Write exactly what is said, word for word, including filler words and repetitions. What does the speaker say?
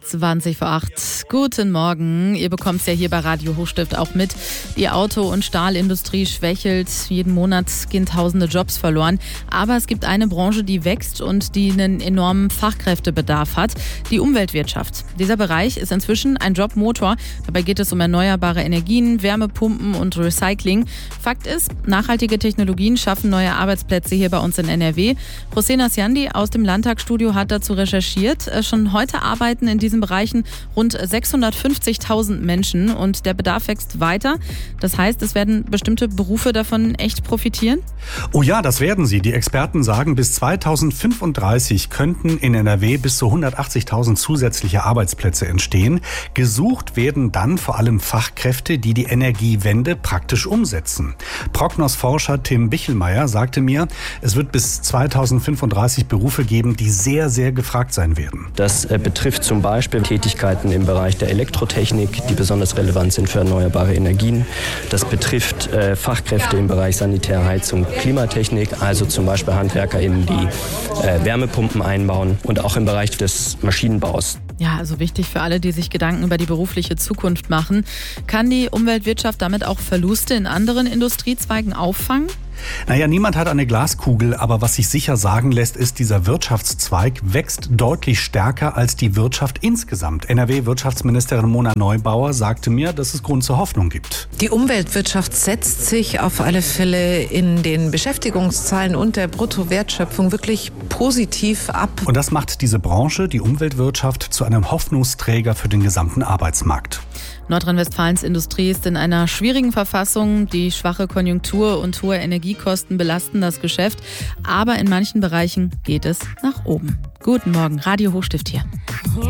zwanzig vor acht. Guten Morgen. Ihr bekommt es ja hier bei Radio Hochstift auch mit. Die Auto- und Stahlindustrie schwächelt. Jeden Monat gehen tausende Jobs verloren. Aber es gibt eine Branche, die wächst und die einen enormen Fachkräftebedarf hat. Die Umweltwirtschaft. Dieser Bereich ist inzwischen ein Jobmotor. Dabei geht es um erneuerbare Energien, Wärmepumpen und Recycling. Fakt ist, nachhaltige Technologien schaffen neue Arbeitsplätze hier bei uns in N R W. Rosena Siandi aus dem Landtagsstudio hat dazu recherchiert. Schon heute arbeiten in diesen Bereichen rund sechshundertfünfzigtausend Menschen und der Bedarf wächst weiter. Das heißt, es werden bestimmte Berufe davon echt profitieren? Oh ja, das werden sie. Die Experten sagen, bis zweitausendfünfunddreißig könnten in N R W bis zu hundertachtzigtausend zusätzliche Arbeitsplätze entstehen. Gesucht werden dann vor allem Fachkräfte, die die Energiewende praktisch umsetzen. Prognos-Forscher Tim Bichelmeier sagte mir, es wird bis zweitausendfünfunddreißig Berufe geben, die sehr, sehr gefragt sein werden. Das äh, betrifft zum Beispiel Tätigkeiten im Bereich der Elektrotechnik, die besonders relevant sind für erneuerbare Energien. Das betrifft äh, Fachkräfte im Bereich Sanitär, Heizung, Klimatechnik, also zum Beispiel HandwerkerInnen, die äh, Wärmepumpen einbauen und auch im Bereich des Maschinenbaus. Ja, also wichtig für alle, die sich Gedanken über die berufliche Zukunft machen. Kann die Umweltwirtschaft damit auch Verluste in anderen Industriezweigen auffangen? Naja, niemand hat eine Glaskugel, aber was sich sicher sagen lässt, ist, dieser Wirtschaftszweig wächst deutlich stärker als die Wirtschaft insgesamt. N R W-Wirtschaftsministerin Mona Neubauer sagte mir, dass es Grund zur Hoffnung gibt. Die Umweltwirtschaft setzt sich auf alle Fälle in den Beschäftigungszahlen und der Bruttowertschöpfung wirklich positiv ab. Und das macht diese Branche, die Umweltwirtschaft, zu einem Hoffnungsträger für den gesamten Arbeitsmarkt. Nordrhein-Westfalens Industrie ist in einer schwierigen Verfassung. Die schwache Konjunktur und hohe Energiekosten belasten das Geschäft. Aber in manchen Bereichen geht es nach oben. Guten Morgen, Radio Hochstift hier.